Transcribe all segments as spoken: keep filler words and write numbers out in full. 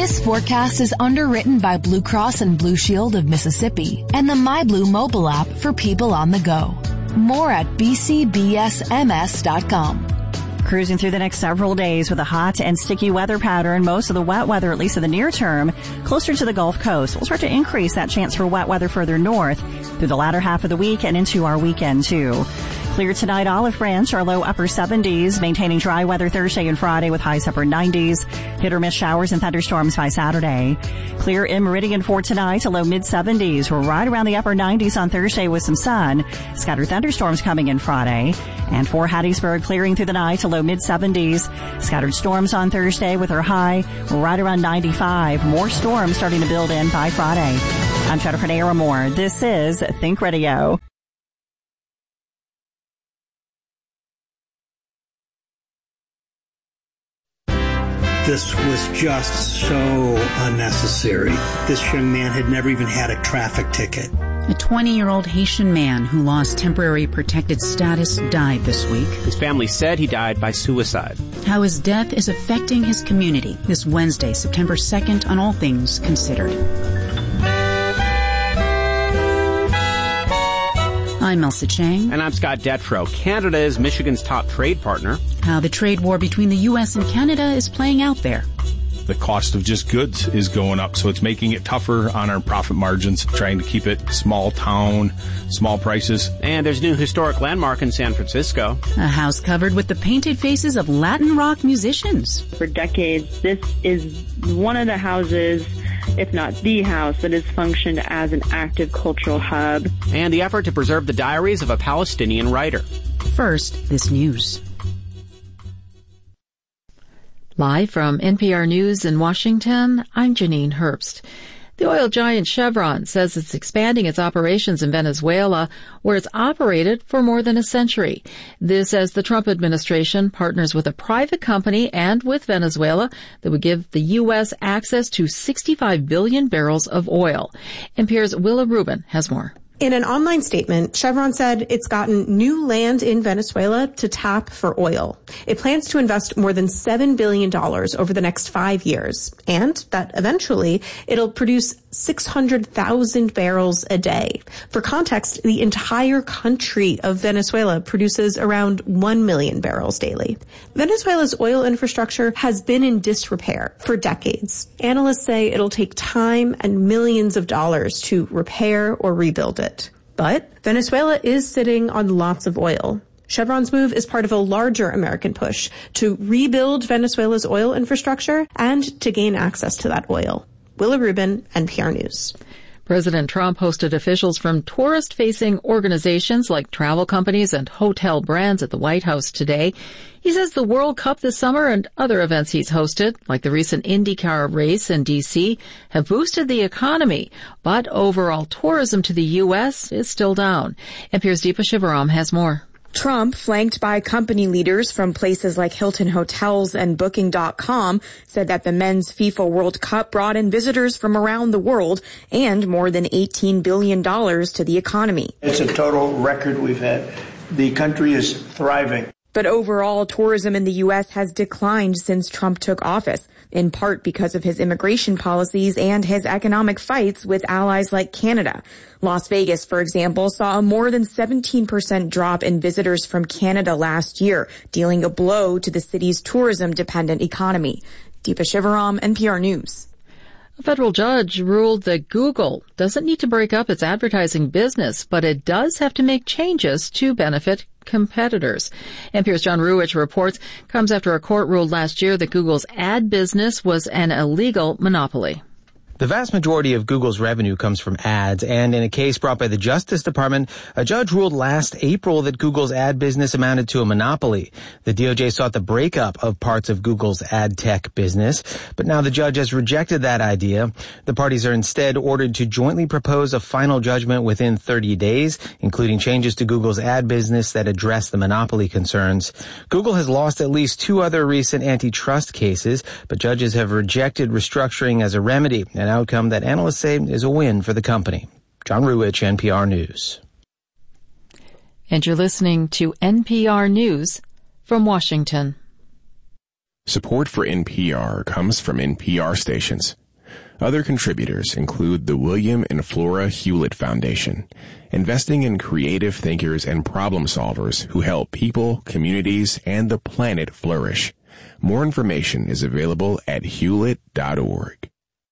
This forecast is underwritten by Blue Cross and Blue Shield of Mississippi and the MyBlue mobile app for people on the go. More at b c b s m s dot com. Cruising through the next several days with a hot and sticky weather pattern. Most of the wet weather, at least in the near term, closer to the Gulf Coast. We'll start to increase that chance for wet weather further north through the latter half of the week and into our weekend, too. Clear tonight, Olive Branch, our low upper seventies, maintaining dry weather Thursday and Friday with highs upper nineties. Hit or miss showers and thunderstorms by Saturday. Clear in Meridian for tonight, a low mid seventies. We're right around the upper nineties on Thursday with some sun. Scattered thunderstorms coming in Friday. And for Hattiesburg, clearing through the night, a low mid seventies. Scattered storms on Thursday with our high right around ninety-five. More storms starting to build in by Friday. I'm Jennifer Naramore. This is Think Radio. This was just so unnecessary. This young man had never even had a traffic ticket. A twenty-year-old Haitian man who lost temporary protected status died this week. His family said he died by suicide. How his death is affecting his community this Wednesday, September second, on All Things Considered. I'm Elsa Chang. And I'm Scott Detrow. Canada is Michigan's top trade partner. How the trade war between the U S and Canada is playing out there. The cost of just goods is going up, so it's making it tougher on our profit margins, trying to keep it small town, small prices. And there's a new historic landmark in San Francisco. A house covered with the painted faces of Latin rock musicians. For decades, this is one of the houses, if not the house, that has functioned as an active cultural hub. And the effort to preserve the diaries of a Palestinian writer. First, this news. Live from N P R News in Washington, I'm Janine Herbst. The oil giant Chevron says it's expanding its operations in Venezuela, where it's operated for more than a century. This as the Trump administration partners with a private company and with Venezuela that would give the U S access to sixty-five billion barrels of oil. N P R's Willa Rubin has more. In an online statement, Chevron said it's gotten new land in Venezuela to tap for oil. It plans to invest more than seven billion dollars over the next five years, and that eventually it'll produce six hundred thousand barrels a day. For context, the entire country of Venezuela produces around one million barrels daily. Venezuela's oil infrastructure has been in disrepair for decades. Analysts say it'll take time and millions of dollars to repair or rebuild it. But Venezuela is sitting on lots of oil. Chevron's move is part of a larger American push to rebuild Venezuela's oil infrastructure and to gain access to that oil. Willa Rubin, N P R News. President Trump hosted officials from tourist-facing organizations like travel companies and hotel brands at the White House today. He says the World Cup this summer and other events he's hosted, like the recent IndyCar race in D C, have boosted the economy, but overall tourism to the U S is still down. N P R's Deepa Shivaram has more. Trump, flanked by company leaders from places like Hilton Hotels and Booking dot com, said that the men's FIFA World Cup brought in visitors from around the world and more than eighteen billion dollars to the economy. It's a total record we've had. The country is thriving. But overall, tourism in the U S has declined since Trump took office, in part because of his immigration policies and his economic fights with allies like Canada. Las Vegas, for example, saw a more than seventeen percent drop in visitors from Canada last year, dealing a blow to the city's tourism-dependent economy. Deepa Shivaram, N P R News. A federal judge ruled that Google doesn't need to break up its advertising business, but it does have to make changes to benefit competitors. N P R's John Ruwitch reports comes after a court ruled last year that Google's ad business was an illegal monopoly. The vast majority of Google's revenue comes from ads, and in a case brought by the Justice Department, a judge ruled last April that Google's ad business amounted to a monopoly. The D O J sought the breakup of parts of Google's ad tech business, but now the judge has rejected that idea. The parties are instead ordered to jointly propose a final judgment within thirty days, including changes to Google's ad business that address the monopoly concerns. Google has lost at least two other recent antitrust cases, but judges have rejected restructuring as a remedy, and outcome that analysts say is a win for the company. John Ruwitch, N P R News. And you're listening to N P R News from Washington. Support for N P R comes from N P R stations. Other contributors include the William and Flora Hewlett Foundation, investing in creative thinkers and problem solvers who help people, communities, and the planet flourish. More information is available at hewlett dot org.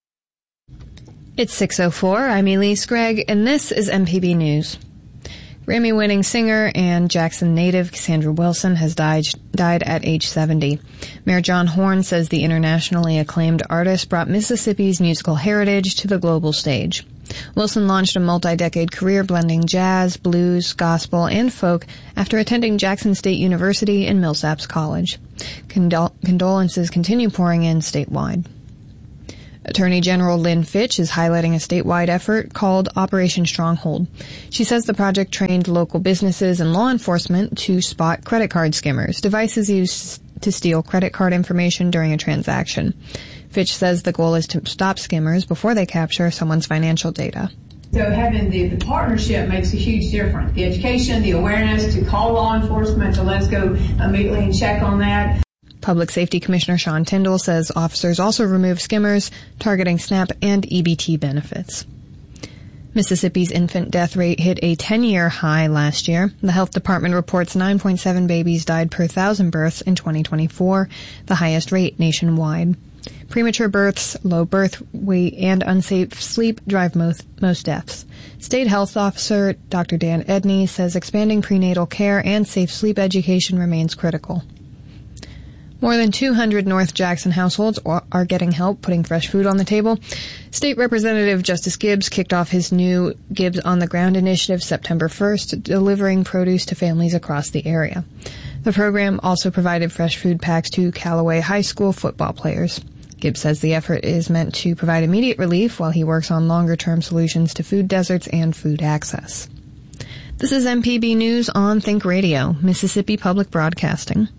It's six oh four. I'm Elise Gregg, and this is M P B News. Grammy-winning singer and Jackson native Cassandra Wilson has died, died at age seventy. Mayor John Horn says the internationally acclaimed artist brought Mississippi's musical heritage to the global stage. Wilson launched a multi-decade career blending jazz, blues, gospel, and folk after attending Jackson State University and Millsaps College. Condol- condolences continue pouring in statewide. Attorney General Lynn Fitch is highlighting a statewide effort called Operation Stronghold. She says the project trained local businesses and law enforcement to spot credit card skimmers, devices used to steal credit card information during a transaction. Fitch says the goal is to stop skimmers before they capture someone's financial data. So having the, the partnership makes a huge difference. The education, the awareness to call law enforcement, to let's go immediately and check on that. Public Safety Commissioner Sean Tyndall says officers also remove skimmers targeting SNAP and E B T benefits. Mississippi's infant death rate hit a ten-year high last year. The health department reports nine point seven babies died per thousand births in twenty twenty-four, the highest rate nationwide. Premature births, low birth weight, and unsafe sleep drive most, most deaths. State Health Officer Doctor Dan Edney says expanding prenatal care and safe sleep education remains critical. More than two hundred North Jackson households are getting help putting fresh food on the table. State Representative Justice Gibbs kicked off his new Gibbs on the Ground initiative September first, delivering produce to families across the area. The program also provided fresh food packs to Callaway High School football players. Gibbs says the effort is meant to provide immediate relief while he works on longer-term solutions to food deserts and food access. This is M P B News on Think Radio, Mississippi Public Broadcasting.